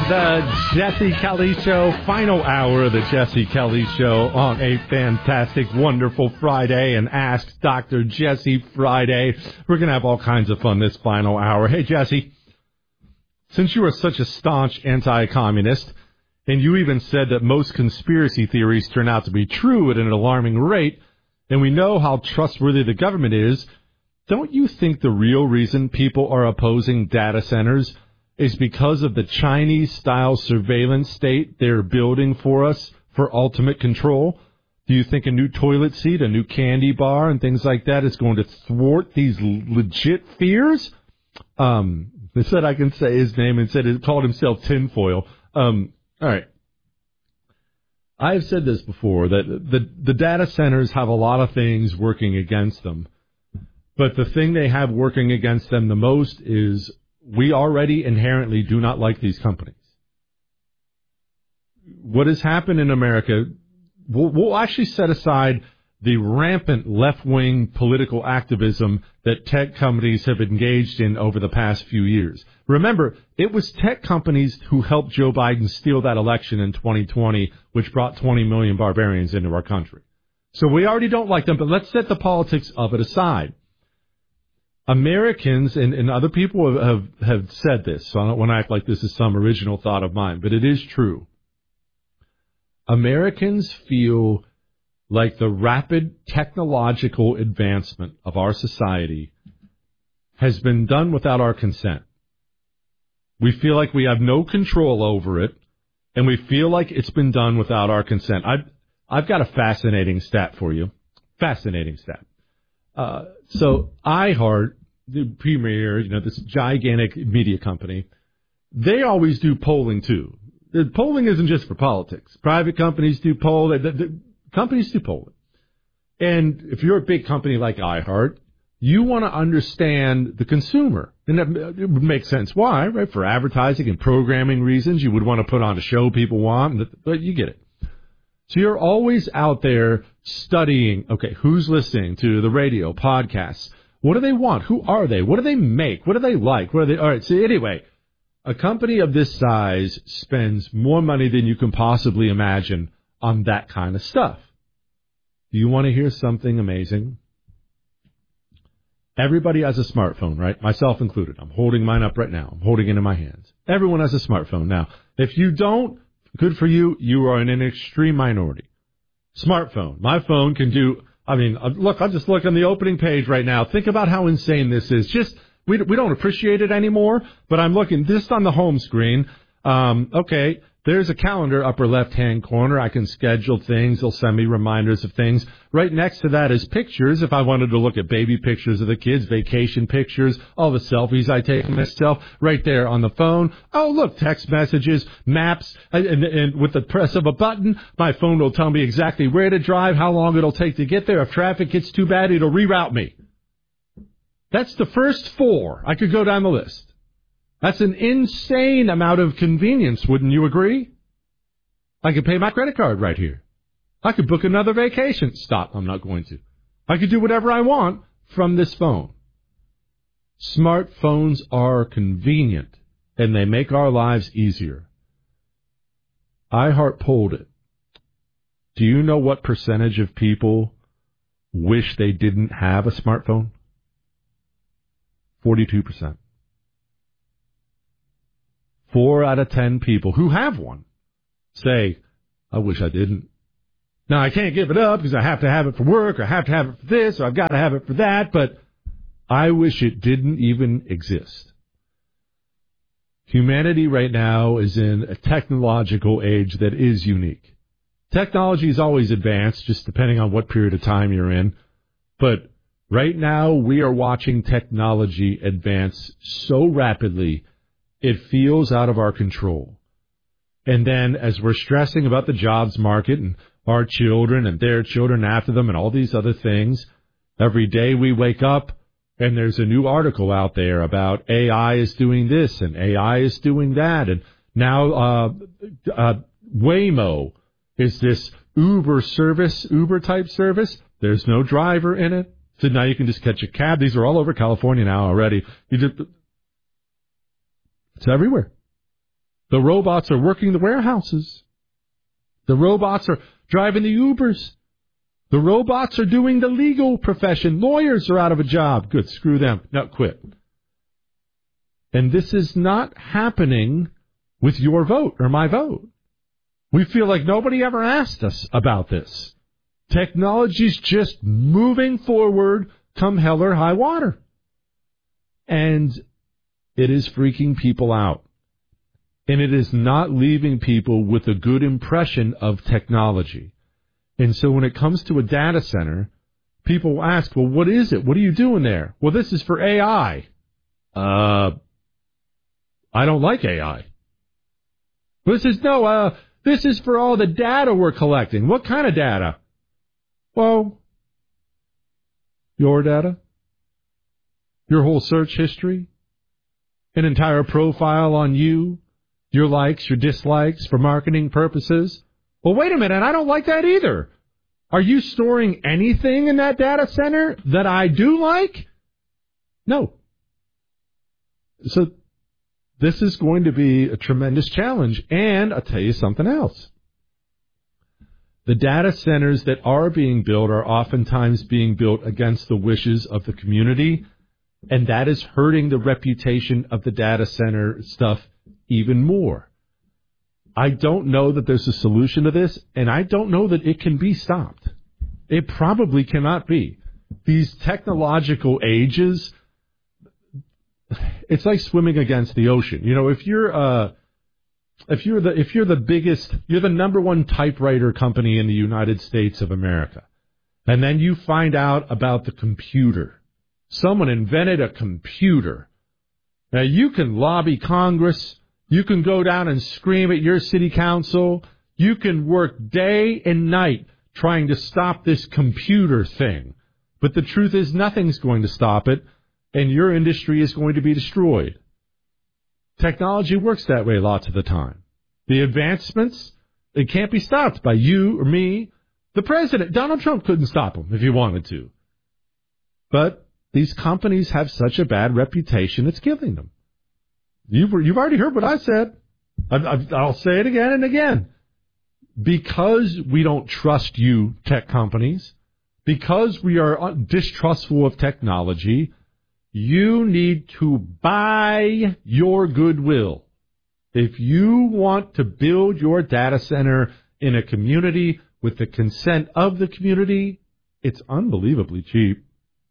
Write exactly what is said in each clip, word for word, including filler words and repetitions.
The Jesse Kelly Show, final hour of the Jesse Kelly Show on a fantastic, wonderful Friday, and Ask Doctor Jesse Friday. We're going to have all kinds of fun this final hour. Hey, Jesse, since you are such a staunch anti-communist, and you even said that most conspiracy theories turn out to be true at an alarming rate, and we know how trustworthy the government is, don't you think the real reason people are opposing data centers is because of the Chinese-style surveillance state they're building for us for ultimate control? Do you think a new toilet seat, a new candy bar, and things like that is going to thwart these legit fears? Um, they said I can say his name and said he called himself Tinfoil. Um, all right. I've said this before, that the, the data centers have a lot of things working against them. But the thing they have working against them the most is we already inherently do not like these companies. What has happened in America, we'll, we'll actually set aside the rampant left-wing political activism that tech companies have engaged in over the past few years. Remember, it was tech companies who helped Joe Biden steal that election in twenty twenty, which brought twenty million barbarians into our country. So we already don't like them, but let's set the politics of it aside. Americans, and, and other people have, have, have said this, so I don't want to act like this is some original thought of mine, but it is true. Americans feel like the rapid technological advancement of our society has been done without our consent. We feel like we have no control over it, and we feel like it's been done without our consent. I've, I've got a fascinating stat for you. Fascinating stat. Uh, so iHeart, the premier, you know, this gigantic media company, they always do polling too. The polling isn't just for politics. Private companies do poll. The, the, companies do polling. And if you're a big company like iHeart, you want to understand the consumer. And that, it would make sense. Why? Right? For advertising and programming reasons, you would want to put on a show people want, but you get it. So you're always out there studying, okay, who's listening to the radio, podcasts? What do they want? Who are they? What do they make? What do they like? What are they? All right, so anyway, a company of this size spends more money than you can possibly imagine on that kind of stuff. Do you want to hear something amazing? Everybody has a smartphone, right? Myself included. I'm holding mine up right now. I'm holding it in my hands. Everyone has a smartphone. Now, if you don't, good for you. You are in an extreme minority. Smartphone. My phone can do, I mean, look, I'll just look on the opening page right now. Think about how insane this is. Just, we, we don't appreciate it anymore, but I'm looking just on the home screen. Um, okay, there's a calendar, upper left-hand corner. I can schedule things. They'll send me reminders of things. Right next to that is pictures. If I wanted to look at baby pictures of the kids, vacation pictures, all the selfies I take of myself, right there on the phone. Oh, look, text messages, maps, and, and, and with the press of a button, my phone will tell me exactly where to drive, how long it'll take to get there. If traffic gets too bad, it'll reroute me. That's the first four. I could go down the list. That's an insane amount of convenience, wouldn't you agree? I could pay my credit card right here. I could book another vacation. Stop, I'm not going to. I could do whatever I want from this phone. Smartphones are convenient, and they make our lives easier. iHeart polled it. Do you know what percentage of people wish they didn't have a smartphone? forty-two percent. Four out of ten people who have one say, I wish I didn't. Now, I can't give it up because I have to have it for work, or I have to have it for this, or I've got to have it for that, but I wish it didn't even exist. Humanity right now is in a technological age that is unique. Technology is always advanced, just depending on what period of time you're in. But right now, we are watching technology advance so rapidly, it feels out of our control. And then as we're stressing about the jobs market and our children and their children after them and all these other things, every day we wake up and there's a new article out there about A I is doing this and A I is doing that. And now uh, uh, Waymo is this Uber service, Uber type service. There's no driver in it. So now you can just catch a cab. These are all over California now already. You just, it's everywhere. The robots are working the warehouses. The robots are driving the Ubers. The robots are doing the legal profession. Lawyers are out of a job. Good, screw them. No, quit. And this is not happening with your vote or my vote. We feel like nobody ever asked us about this. Technology's just moving forward come hell or high water. And it is freaking people out. And it is not leaving people with a good impression of technology. And so when it comes to a data center, people ask, well, what is it? What are you doing there? Well, this is for A I. Uh, I don't like A I. This is, no, uh, this is for all the data we're collecting. What kind of data? Well, your data, your whole search history, an entire profile on you, your likes, your dislikes for marketing purposes. Well, wait a minute, I don't like that either. Are you storing anything in that data center that I do like? No. So this is going to be a tremendous challenge. And I'll tell you something else. The data centers that are being built are oftentimes being built against the wishes of the community, and that is hurting the reputation of the data center stuff even more. I don't know that there's a solution to this, and I don't know that it can be stopped. It probably cannot be. These technological ages, it's like swimming against the ocean. You know, if you're uh if you're the if you're the biggest, you're the number one typewriter company in the United States of America, and then you find out about the computer. Someone invented a computer. Now you can lobby Congress. You can go down and scream at your city council. You can work day and night trying to stop this computer thing. But the truth is nothing's going to stop it, and your industry is going to be destroyed. Technology works that way lots of the time. The advancements, they can't be stopped by you or me. The president, Donald Trump, couldn't stop them if he wanted to. But these companies have such a bad reputation, it's killing them. You've, you've already heard what I said. I, I, I'll say it again and again. Because we don't trust you, tech companies, because we are distrustful of technology, you need to buy your goodwill. If you want to build your data center in a community with the consent of the community, it's unbelievably cheap.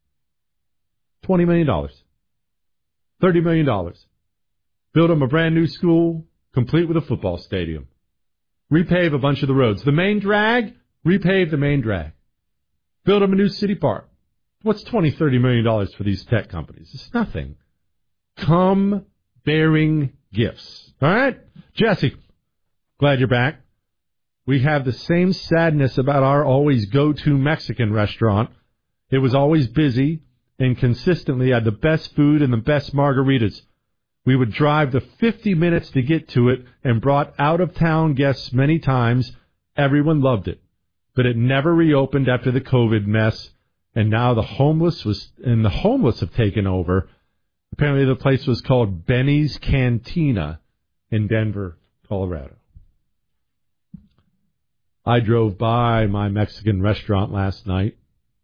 twenty million dollars. thirty million dollars. Build them a brand new school, complete with a football stadium. Repave a bunch of the roads. The main drag, repave the main drag. Build them a new city park. What's twenty, thirty million dollars for these tech companies? It's nothing. Come bearing gifts. All right? Jesse, glad you're back. We have the same sadness about our always go-to Mexican restaurant. It was always busy and consistently had the best food and the best margaritas. We would drive the fifty minutes to get to it and brought out-of-town guests many times. Everyone loved it. But it never reopened after the COVID mess. And now the homeless was, and the homeless have taken over. Apparently the place was called Benny's Cantina in Denver, Colorado. I drove by my Mexican restaurant last night.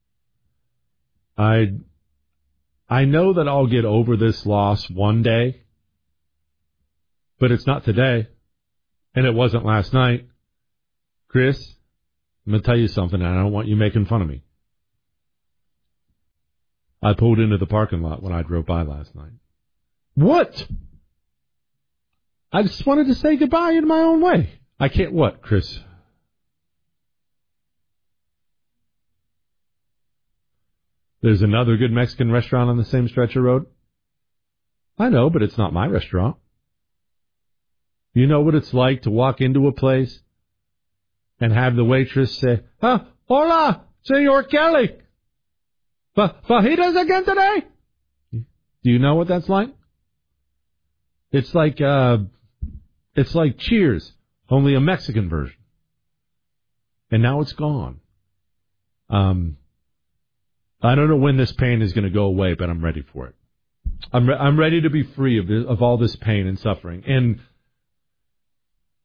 I, I know that I'll get over this loss one day, but it's not today, and it wasn't last night. Chris, I'm going to tell you something, and I don't want you making fun of me. I pulled into the parking lot when I drove by last night. What? I just wanted to say goodbye in my own way. I can't what, Chris? There's another good Mexican restaurant on the same stretch of road. I know, but it's not my restaurant. You know what it's like to walk into a place and have the waitress say, ah, hola, Senor Kelly. Fajitas again today? Do you know what that's like? It's like, uh, it's like Cheers, only a Mexican version. And now it's gone. Um, I don't know when this pain is going to go away, but I'm ready for it. I'm re- I'm ready to be free of, this, of all this pain and suffering. And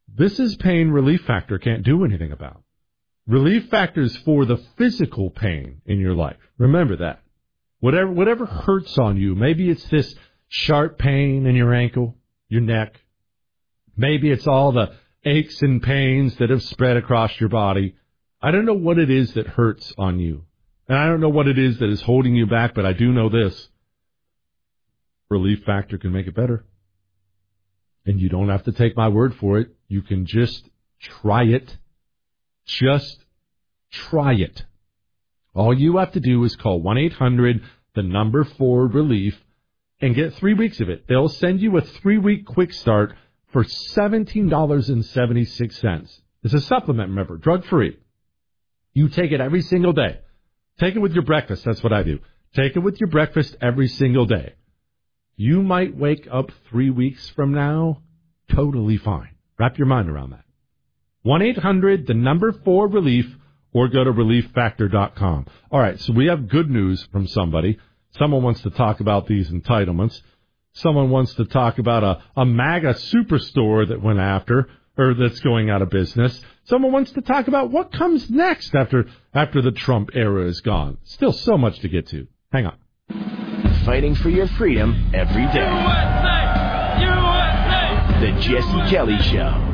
This is pain Relief Factor can't do anything about. Relief Factor is for the physical pain in your life. Remember that. Whatever whatever hurts on you, maybe it's this sharp pain in your ankle, your neck. Maybe it's all the aches and pains that have spread across your body. I don't know what it is that hurts on you. And I don't know what it is that is holding you back, but I do know this. Relief Factor can make it better. And you don't have to take my word for it. You can just try it. Just try it. All you have to do is call one eight hundred, the number four, relief, and get three weeks of it. They'll send you a three-week quick start for seventeen dollars and seventy-six cents. It's a supplement, remember, drug-free. You take it every single day. Take it with your breakfast. That's what I do. Take it with your breakfast every single day. You might wake up three weeks from now totally fine. Wrap your mind around that. one eight hundred, the number four, relief, or go to relief factor dot com. All right, so we have good news from somebody. Someone wants to talk about these entitlements. Someone wants to talk about a, a MAGA superstore that went after, or that's going out of business. Someone wants to talk about what comes next after after the Trump era is gone. Still so much to get to. Hang on. Fighting for your freedom every day. U S A! U S A! The Jesse Kelly Show.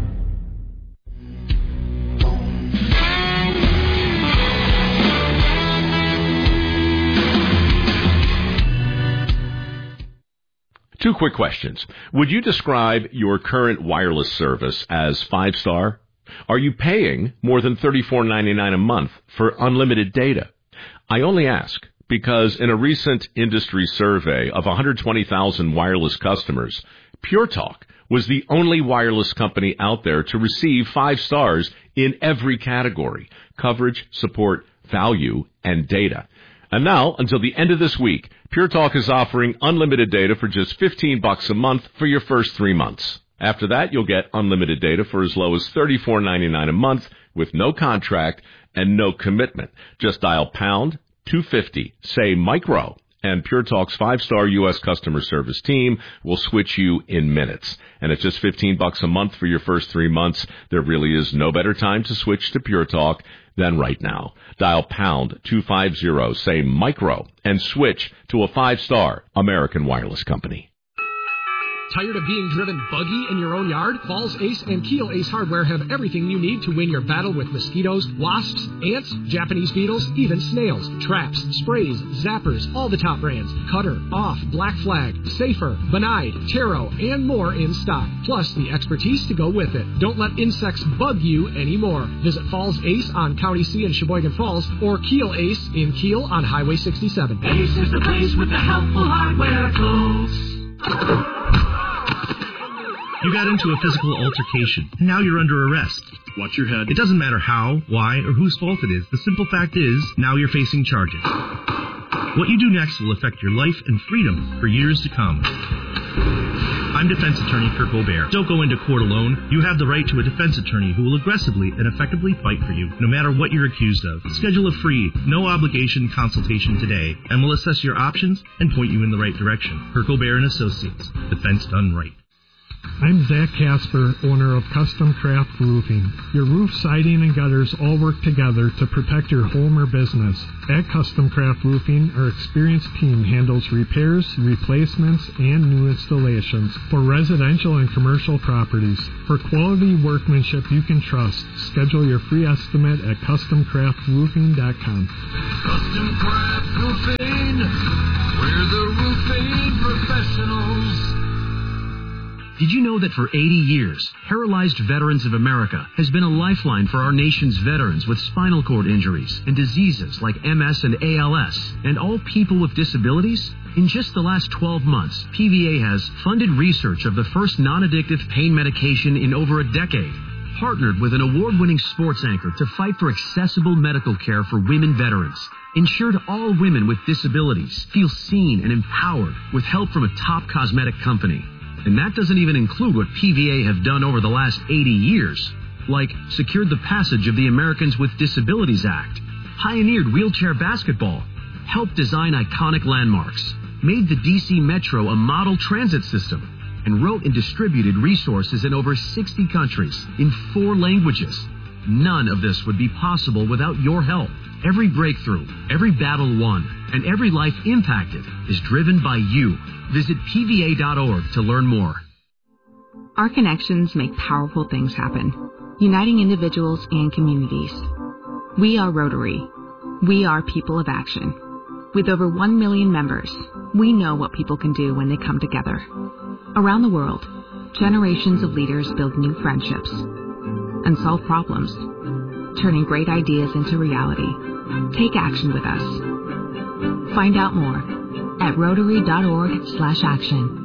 Two quick questions. Would you describe your current wireless service as five-star? Are you paying more than thirty-four ninety-nine a month for unlimited data? I only ask because in a recent industry survey of one hundred twenty thousand wireless customers, Pure Talk was the only wireless company out there to receive five stars in every category: coverage, support, value, and data. And now, until the end of this week, Pure Talk is offering unlimited data for just fifteen bucks a month for your first three months. After that, you'll get unlimited data for as low as thirty-four ninety-nine a month with no contract and no commitment. Just dial pound two fifty, say micro, and Pure Talk's five-star U S customer service team will switch you in minutes. And at just fifteen bucks a month for your first three months, there really is no better time to switch to Pure Talk than right now. Dial pound two fifty, say micro, and switch to a five-star American wireless company. Tired of being driven buggy in your own yard? Falls Ace and Keel Ace Hardware have everything you need to win your battle with mosquitoes, wasps, ants, Japanese beetles, even snails, traps, sprays, zappers, all the top brands, Cutter, Off, Black Flag, Safer, Benide, Taro, and more in stock. Plus the expertise to go with it. Don't let insects bug you anymore. Visit Falls Ace on County C in Sheboygan Falls or Keel Ace in Keel on Highway sixty-seven. Ace is the place with the helpful hardware tools. You got into a physical altercation, and now you're under arrest. Watch your head. It doesn't matter how, why, or whose fault it is. The simple fact is, now you're facing charges. What you do next will affect your life and freedom for years to come. I'm defense attorney Kirk O'Bear. Don't go into court alone. You have the right to a defense attorney who will aggressively and effectively fight for you, no matter what you're accused of. Schedule a free, no-obligation consultation today, and we'll assess your options and point you in the right direction. Kirk O'Bear and Associates. Defense done right. I'm Zach Casper, owner of Custom Craft Roofing. Your roof, siding, and gutters all work together to protect your home or business. At Custom Craft Roofing, our experienced team handles repairs, replacements, and new installations for residential and commercial properties. For quality workmanship you can trust, schedule your free estimate at custom craft roofing dot com. Custom Craft Roofing, we're the roofing professionals. Did you know that for eighty years, Paralyzed Veterans of America has been a lifeline for our nation's veterans with spinal cord injuries and diseases like M S and A L S, and all people with disabilities? In just the last twelve months, P V A has funded research of the first non-addictive pain medication in over a decade, partnered with an award-winning sports anchor to fight for accessible medical care for women veterans, ensured all women with disabilities feel seen and empowered with help from a top cosmetic company. And that doesn't even include what P V A have done over the last eighty years, like secured the passage of the Americans with Disabilities Act, pioneered wheelchair basketball, helped design iconic landmarks, made the D C Metro a model transit system, and wrote and distributed resources in over sixty countries in four languages. None of this would be possible without your help. Every breakthrough, every battle won, and every life impacted is driven by you. Visit P V A dot org to learn more. Our connections make powerful things happen, uniting individuals and communities. We are Rotary. We are people of action. With over one million members, we know what people can do when they come together. Around the world, generations of leaders build new friendships and solve problems, turning great ideas into reality. Take action with us. Find out more at rotary dot org slash action.